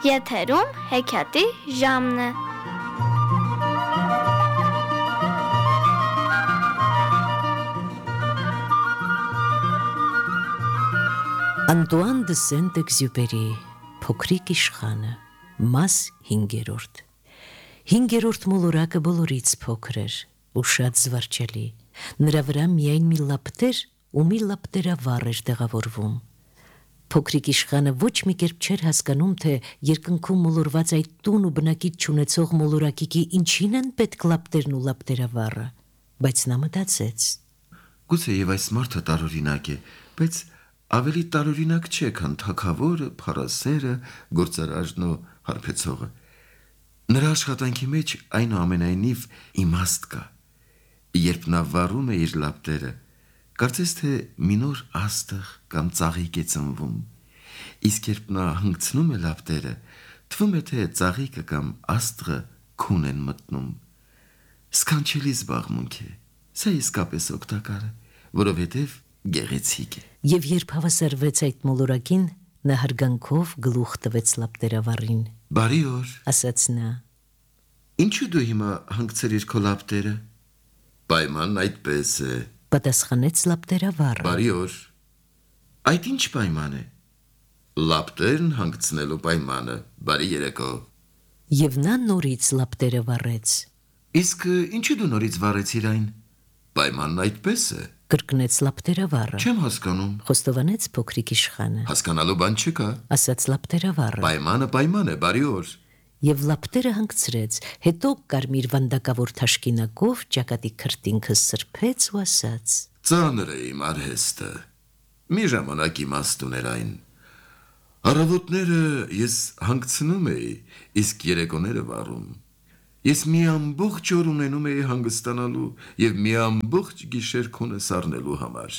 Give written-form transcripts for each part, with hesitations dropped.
Եթերում հեքիաթի ժամն է։ Անտուան դը Սենտ-Էքզյուպերի Փոքրիկ իշխանը, մաս 5-րդ։ 5-րդ մոլորակը բոլորից փոքր էր ու շատ զվարճալի։ Նրա վրա միայն մի լապտեր ու մի լապտերավառ էր տեղավորվում։ Փոքրիկ իշխանը ոչ մի կերպ չէր հասկանում, թե երկնքում մոլորված այդ տուն ու բնակիչ չունեցող մոլորակիկի ինչին են պետք լապտերն ու լապտերավառը, բայց նա մտածեց. Գուցեև այս մարդը տարօրինակ է, բայց ավելի տարօրինակ չէ, քան թագավորը, փառասերը, գործարարն ու հարբեցողը։ Նրա աշխատանքի մեջ այնուամենայնիվ իմաստ կա։ Երբ նա վառում է իր լապտերը, կարծես թե մի նոր աստղ կամ ծաղիկ է ծնվում, իսկ երբ նա հանգցնում է լապտերը, թվում է, թե ծաղիկը կամ աստղը քուն են մտնում։ Սքանչելի զբաղմունք է, սա իսկապես օգտակար է, որովհետև գեղեցիկ է։ Եվ երբ հավասարվեց այդ մոլորակին, նա հարգանքով գլուխ տվեց լապտերավառին։ Բարի օր, Ասաց նա. ինչու դու հիմա հանգցրիր քո լապտերը։ Պայմանն այդպես է։ Պատասխանեց լապտերավառը։ Բարի օր։ Այդ ինչ պայման է։ Լապտերն հանգցնելու պայմանը։ Բարի երեկո։ Եվ նա նորից լապտերը վառեց։ Իսկ ինչու դու նորից վառեցիր այն։ Պայմանն այդպես է։ Կրկնեց լապտերավառը։ Չեմ հասկանում։ Խոստովանեց փոքրիկ իշխանը։ Հասկանալու բան չկա։ Ասաց լապտերավառը։ Պայմանը պայման է, բարի օր։ Եվ լապտերը հանգցրեց, հետո կարմիր վանդակավոր թաշկինակով ճակատի քրտինքը սրբեց ու ասաց. Ծանր է իմ արհեստը։ Մի ժամանակ իմաստ ուներ այն։ Առավոտները ես հանգցնում էի, իսկ երեկոները վառում։ Ես մի ամբողջ օր ունենում էի հանգստանալու և մի ամբողջ գիշեր քունը սառնելու համար։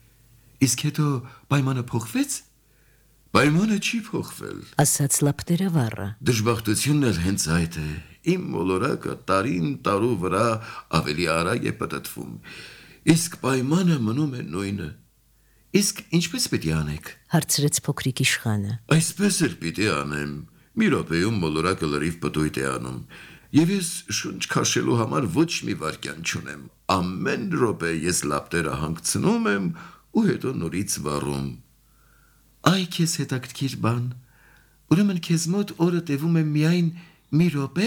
Իսկ հետո պայմանը փոխվեց։ Պայմանը չի փոխվել։ Ասաց լապտերավառը։ Դժբախտությունն էլ հենց այդ է։ Իմ մոլորակը տարին տարու վրա ավելի արագ է պտտվում, իսկ պայմանը մնում է նույնը։ Իսկ ինչպես պիտի անեք։ Հարցրեց փոքրիկ իշխանը։ Այսպես էլ պիտի անեմ։ Մի րոպեում մոլորակը լրիվ պտույտ է անում, և ես շունչ քաշելու համար ոչ մի վայրկյան չունեմ։ Ամեն րոպե ես լապտերը հանգցնում եմ ու հետո նորից վառում։ Այ քեզ հետաքրքիր բան։ Ուրեմն քեզ մոտ օրը տևում է միայն մի րոպե։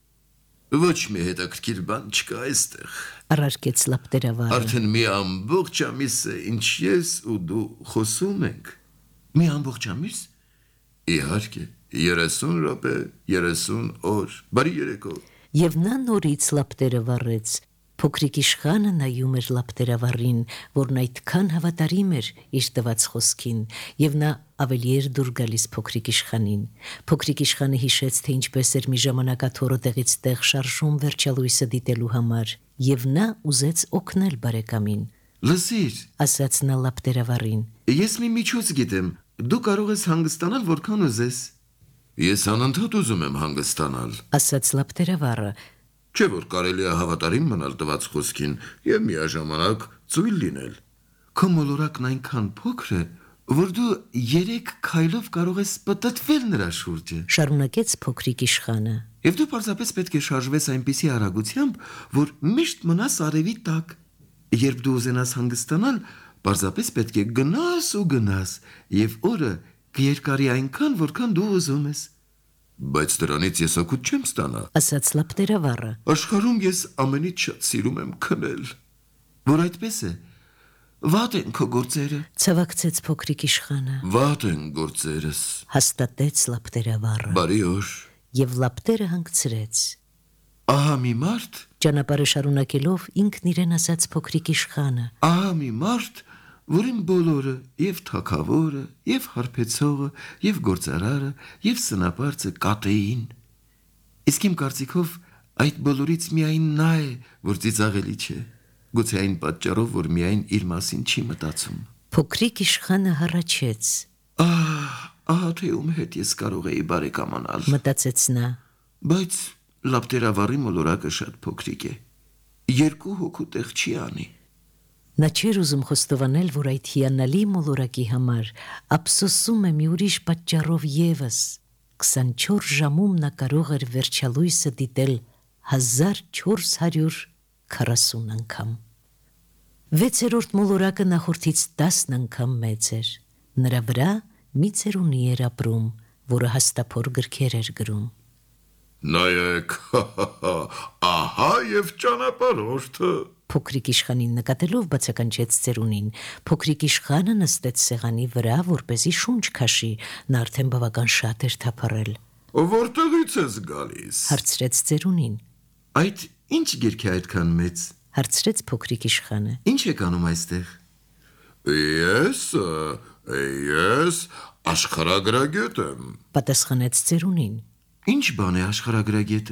Ոչ մի հետաքրքիր բան չկա այստեղ։ Առարկեց լապտերավառը։ Արդեն մի ամբողջ ամիս է, ինչ ես ու դու խոսում ենք։ Մի ամբողջ ամիս։ Իհարկե, 30 րոպե, 30 օր։ Բարի երեկո։ Եվ նա նորից լապտերը վառեց։ Փոքրիկ իշխանը նայում էր լապտերավառին, որն այդքան հավատարիմ էր իր տված խոսքին, եւ նա ավելի էր դուր գալիս փոքրիկ իշխանին։ Փոքրիկ իշխանը հիշեց, թե ինչպես էր մի ժամանակ աթոռը տեղից տեղ շարժում վերջալույսը դիտելու համար, եւ նա ուզեց օգնել բարեկամին։ Լսիր, Ասաց նա լապտերավառին։ ես մի միջոց գիտեմ։ Դու կարող ես հանգստանալ որքան ուզես։ Ես անընդհատ ուզում եմ հանգստանալ։ Ասաց լապտերավառը։ Չէ՞ որ կարելի է հավատարիմ մնալ տված խոսքին եւ միաժամանակ ծույլ լինել։ Քո մոլորակն այնքան փոքր է, որ դու 3 քայլով կարող ես պտտվել նրա շուրջը։ Շարունակեց փոքրիկ իշխանը։ Եվ դու պարզապես պետք է շարժվես այնպիսի արագությամբ, որ միշտ մնաս արևի տակ։ Երբ դու ուզենաս հանգստանալ, պարզապես պետք է գնաս ու գնաս, եւ օրը կերկարի այնքան, որքան դու ուզում ես։ Բայց դրանից ես օգուտ չեմ ստանա։ Ասաց լապտերավառը։ Աշխարհում ես ամենից շատ սիրում եմ քնել։ Որ այդպես է։ Վատ են քո գործերը։ Ցավակցեց փոքրիկ իշխանը։ Վատ են գործերս։ Հաստատեց լապտերավառը։ Բարի օր։ Եվ լապտերը հանգցրեց։ Ահա մի մարդ, Ճանապարհը շարունակելով ինքն իրեն ասաց փոքրիկ իշխանը։ ահա մի մարդ, որին բոլորը, եւ թագավորը, եւ հարբեցողը, եւ գործարարը, եւ սնապարծը կատեին։ Իսկ իմ կարծիքով այդ բոլորից միայն նա է, որ ծիծաղելի չէ։ Գուցե այն պատճառով, որ միայն իր մասին չի մտածում։ Փոքրիկ իշխանը հառաչեց։ Ահա թե ում հետ ես կարող էի բարեկամանալ։ Մտածեց նա։ Բայց լապտերավառի մոլորակը շատ փոքրիկ է։ 2 հոգու տեղ չի անի։ Նա չէր ուզում խոստովանել, որ այդ հիանալի մոլորակի համար ափսոսում է մի ուրիշ պատճառով եւս։ 24 ժամում նա կարող էր վերջալույսը դիտել 1440 անգամ։ 6-րդ մոլորակը նախորդից 10 անգամ մեծ էր։ Նրա վրա մի ծերունի էր ապրում, որը հաստափոր գրքեր էր գրում։ Նայեք, ահա եւ ճանապարհորդը։ Փոքրիկ իշխանին նկատելով բացականչեց ծերունին։ Փոքրիկ իշխանը նստեց սեղանի վրա, որպեսզի շունչ քաշի, նա արդեն բավական շատ էր թափառել։ Որտեղից ես գալիս։ Հարցրեց ծերունին։ Այդ ինչ գիրք է այդքան մեծ։ Հարցրեց փոքրիկ իշխանը։ Ինչ եք անում այստեղ։ Ես աշխարհագրագետ եմ։ Պատասխանեց ծերունին։ Ինչ բան է աշխարհագրագետը։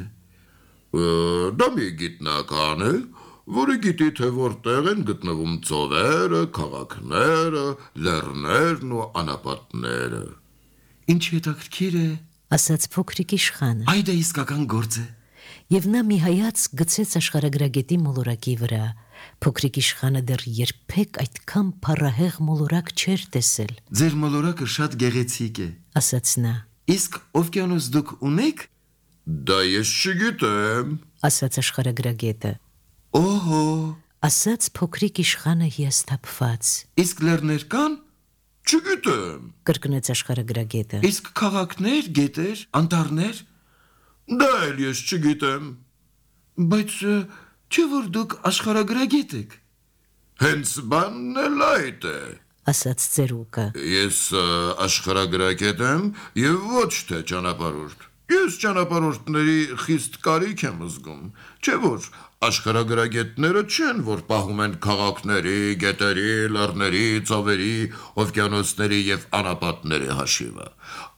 Դա մի գիտնական է, որը գիտի թե որտեղ են գտնվում ծովերը, քաղաքները, լեռներն ու անապատները։ Ինչ հետաքրքիր է։ Ասաց փոքրիկ իշխանը։ Այդ է իսկական գործ է։ Եվ նա մի հայաց գցեց աշխարհագրագետի մոլորակի վրա։ Փոքրիկ իշխանը դեռ երբեք այդքան փառահեղ մոլորակ չէր տեսել։ Ձեր մոլորակը շատ գեղեցիկ է։ Ասաց նա։ Իսկ օվկիանոս դուք ունեք։ Դա ես չգիտեմ։ Ասաց աշխարհագրագետը։ Օհո։ Ասաց փոքրիկ իշխանը հիասթափված։ Իսկ լեռներ կան։ Չգիտեմ։ Կրկնեց աշխարհագրագետը։ Իսկ քաղաքներ, գետեր, անտառներ։ Դա էլ ես չգիտեմ։ Բայց չէ՞ որ դուք աշխարհագրագետ եք։ Հենց բանն էլ այդ է։ Ասաց ծերուկը։ Ես աշխարհագրագետ եմ եւ ոչ թե ճանապարհորդ։ Ես ճանապարհորդների խիստ կարիք եմ զգում։ Չէ՞ որ աշխարհագրագետները չեն, որ պահում են քաղաքների, գետերի, լեռների, ծովերի, օվկիանոսների եւ անապատների հաշիվը։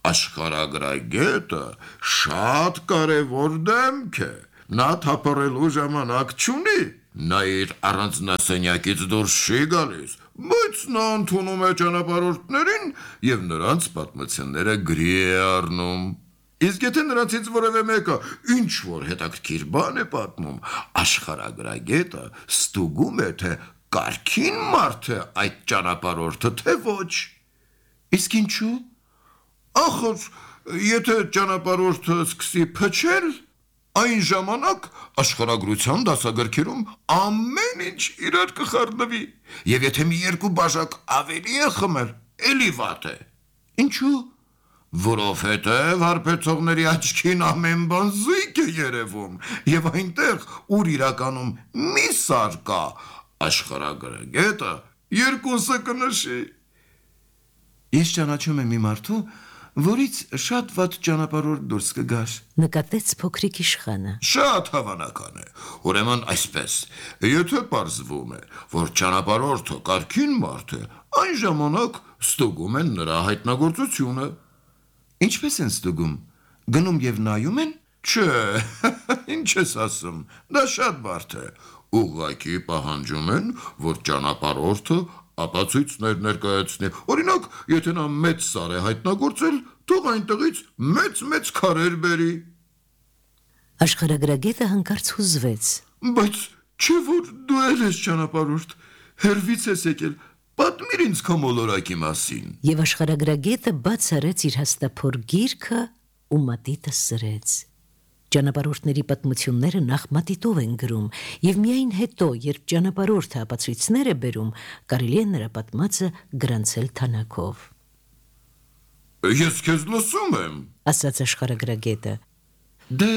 Աշխարհագրագետը շատ կարևոր դեմք է։ Նա թափառելու ժամանակ չունի։ Նա իր առանձնասենյակից դուրս չի գալիս, բայց նա ընդունում է ճանապարհորդներին եւ նրանց պատմությունները գրի է առնում։ Իսկ եթե նրանցից որևէ մեկը ինչ որ հետաքրքիր բան է պատմում, աշխարհագրագետը ստուգում է, թե կարքին մարդ է այդ ճանապարհորդը, թե ոչ։ Իսկ ինչու։ Ախր, եթե ճանապարհորդը սկսի փչել, այն ժամանակ աշխարհագրության դասագրքերում ամեն ինչ իրար կխառնվի, եւ եթե մի երկու բաժակ ավելի է խմել, էլի վատ է։ Ինչու։ Որովհետև հարբեցողների աչքին ամեն բան զույգ է երևում, եւ այնտեղ, ուր իրականում մի սար կա, աշխարհագրագետը երկուսը կնշի։ Ես ճանաչում եմ մի մարդու, որից շատ վատ ճանապարհորդ դուրս կգար։ Նկատեց փոքրիկ իշխանը։ Շատ հավանական է։ Ուրեմն այսպես, եթե պարզվում է, որ ճանապարհորդը կարքին մարդ է, այն ժամանակ ստուգում են նրա հայտնագործությունը։ Ինչպես են ստուգում։ Գնում եւ նայում են։ Չէ, ինչ ես ասում։ Դա շատ բարդ է։ Ուղղակի պահանջում են, որ ճանապարհորդը ապացույցներ ներկայացնի։ Օրինակ, եթե նա մեծ սար է հայտնագործել, թող այնտեղից մեծ քարեր բերի։ Աշխարհագրագետը հանկարծ հուզվեց։ Բայց չէ՞ որ դու էլ ես ճանապարհորդ, հերվից ես եկել, պատմիր ինձ քո մոլորակի մասին։ Եվ աշխարհագրագետը բաց արեց իր հաստափոր գիրքը ու մատիտը սրեց։ Ճանապարհորդների պատմությունները նախ մատիտով են գրում, եւ միայն հետո, երբ ճանապարհորդը ապացույցներ է բերում, կարելի է նրա պատմածը գրանցել թանակով։ Ես քեզ լսում եմ։ Ասաց աշխարհագրագետը։ Դե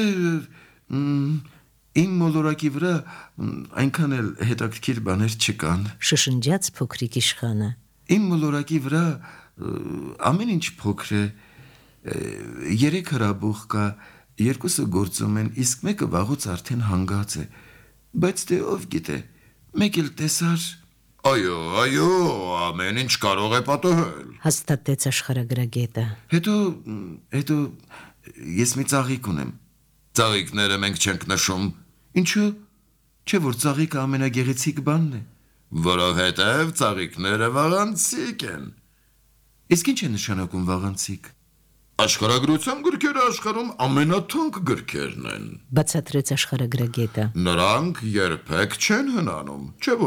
իմ մոլորակի վրա այնքան էլ հետաքրքիր բաներ չկան։ Շշնջաց փոքրիկ իշխանը։ Իմ մոլորակի վրա ամեն ինչ փոքր է։ 3 հրաբուխ կա, 2-ը գործում են, իսկ մեկը վաղուց արդեն հանգած է։ Բայց դե ով գիտե, մեկ էլ տեսար։ Այո, ամեն ինչ կարող է պատահել։ Հաստատեց աշխարհագրագետը։ Հետո ես մի ծաղիկ ունեմ։ Ծաղիկները մենք չենք նշում։ Ինչու։ Չէ՞ որ ծաղիկը ամենագեղեցիկ բանն է։ Որովհետև ծաղիկները վաղանցիկ են։ Իսկ ինչ է նշանակում վաղանցիկ։ Աշխարհագրության գրքերը աշխարհում ամենաթանկ գրքերն են։ Բացատրեց աշխարհագրագետը։ Նրանք երբեք չեն հնանում, չէ՞ որ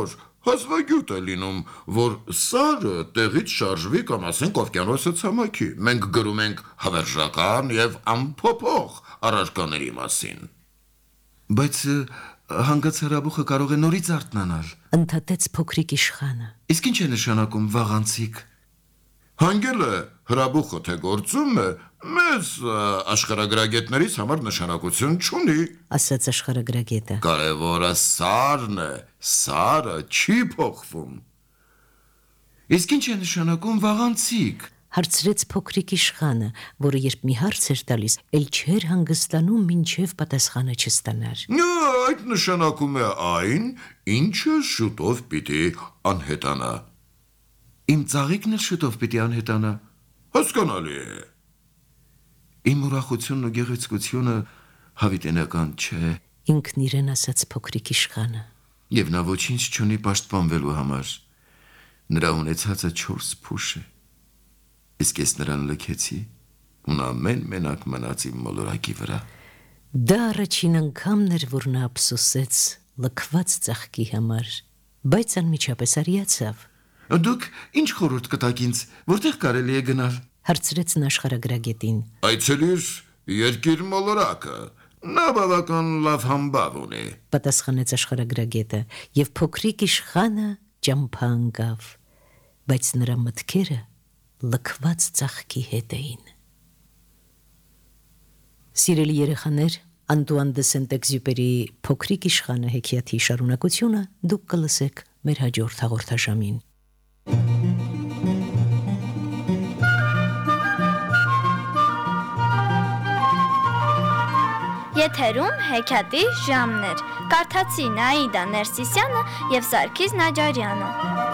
Հազվագյուտ է լինում, որ սարը տեղից շարժվի կամ ասենք օվկիանոսը ցամաքի։ Մենք գրում ենք հավերժական եւ անփոփոխ առարկաների մասին։ Բայց հանգած հրաբուխը կարող է նորից արթնանալ։ Ընդհատեց փոքրիկ իշխանը։ Իսկ ինչ է նշանակում վաղանցիկ։ Հանգելը հրաբուխը թե գործում է, մեզ աշխարհագրագետներից համար նշանակություն չունի։ Ասաց աշխարհագրագետը։ Կարևորը սարն է, սարը չի փոխվում։ Իսկ ինչ է նշանակում վաղանցիկ։ Հարցրեց փոքրիկ իշխանը, որը երբ մի հարց էր տալիս, ել չէր հանգստանում, մինչև պատասխանը չստանար։ Այդ նշանակում է այն, ինչը շուտով պիտի անհետանա։ Իմ ծաղիկն էլ շուտով պիտի անհետանա։ Հասկանալի է։ Իմ ուրախությունն ու գեղեցկությունը հավիտենական չէ։ Ինքն իրեն ասաց փոքրիկ իշխանը։ Եվ նա ոչինչ չունի պաշտպանվելու համար։ Նրա ունեցածը 4 փուշ է։ Իսկ ես նրան լքեցի, ու նա մենակ մնաց իմ մոլորակի վրա։ Դա առաջին անգամն էր, որ նա ափսոսեց լքված ծաղկի համար, բայց անմիջապես արիացավ։ Դուք ինչ խորհուրդ կտաք ինձ, որտեղ կարելի է գնալ։ Հարցրեց նա աշխարհագրագետին։ Այցելիր երկիր մոլորակը։ Նա բավական լավ համբավ ունի։ Պատասխանեց աշխարհագրագետը, եւ փոքրիկ իշխանը ճամփա ընկավ, բայց նրա մտքերը լքված ծաղկի հետ էին։ Սիրելի երեխաներ, Անտուան դե Սենտ-Էքզյուպերի փոքրիկ իշխանը հեքիաթի շարունակությունը դուք կլսեք մեր հաջորդ հաղորդաշամին։ Եթերում հեքիաթի ժամն էր։ Կարդացին Աիդա Ներսիսյանը եւ Սարգիս Նաջարյանը։